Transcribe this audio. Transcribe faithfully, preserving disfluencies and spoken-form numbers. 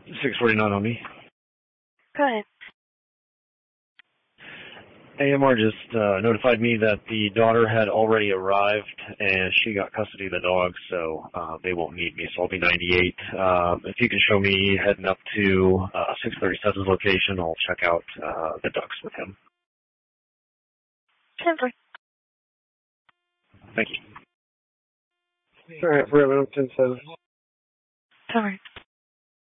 six forty-nine on me. Go ahead. A M R just uh, notified me that the daughter had already arrived and she got custody of the dog, so uh, they won't need me, so I'll be ninety-eight. Uh, if you can show me heading up to uh, six thirty-seven's location, I'll check out uh, the ducks with him. Simply. Thank you. All right, we're at ten seven. All right.